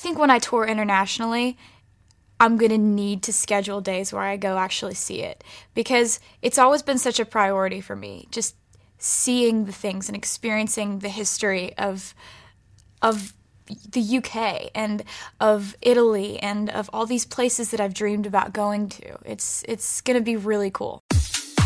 think when I tour internationally, I'm going to need to schedule days where I go actually see it, because it's always been such a priority for me, just seeing the things and experiencing the history of the UK and of Italy and of all these places that I've dreamed about going to. It's going to be really cool.